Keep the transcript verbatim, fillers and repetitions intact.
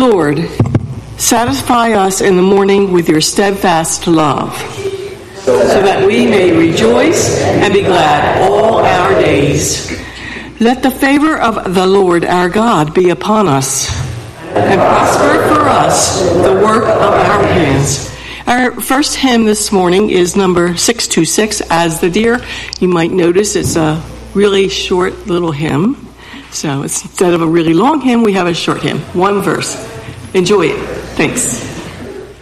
Lord, satisfy us in the morning with your steadfast love, so that we may rejoice and be glad all our days. Let the favor of the Lord our God be upon us, and prosper for us the work of our hands. Our first hymn this morning is number six two six, As the Deer. You might notice it's a really short little hymn. So instead of a really long hymn, we have a short hymn, one verse. Enjoy it. Thanks.